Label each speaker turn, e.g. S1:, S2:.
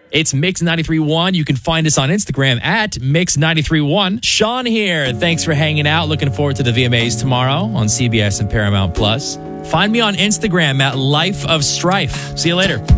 S1: It's Mix931. You can find us on Instagram at Mix931. Sean here. Thanks for hanging out. Looking forward to the VMAs tomorrow on CBS and Paramount Plus. Find me on Instagram at Life of Strife. See you later.